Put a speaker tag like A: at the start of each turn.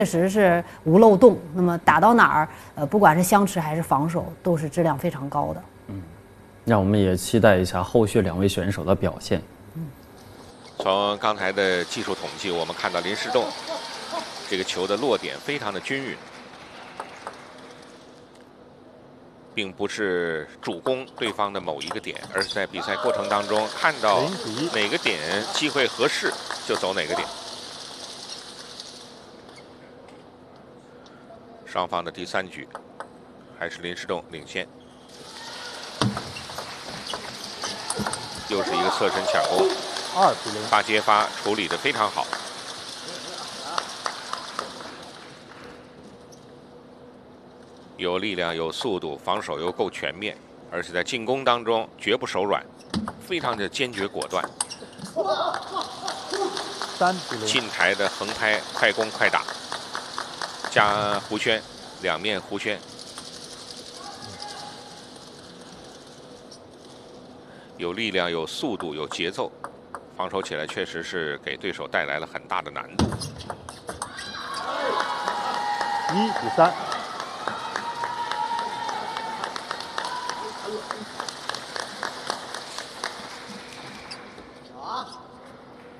A: 确实是无漏洞。那么打到哪儿，不管是相持还是防守，都是质量非常高的。
B: 让我们也期待一下后续2位选手的表现。
C: 从刚才的技术统计，我们看到林诗栋这个球的落点非常的均匀，并不是主攻对方的某一个点，而是在比赛过程当中看到哪个点机会合适就走哪个点。双方的第3局还是林诗栋领先，又是一个侧身抢攻
D: ，2-0，
C: 发接发处理得非常好。有力量，有速度，防守又够全面，而且在进攻当中绝不手软，非常的坚决果断。
D: 3-0，
C: 近台的横拍快攻快打，加弧圈，2面弧圈，有力量，有速度，有节奏，防守起来确实是给对手带来了很大的难度。
D: 1-3。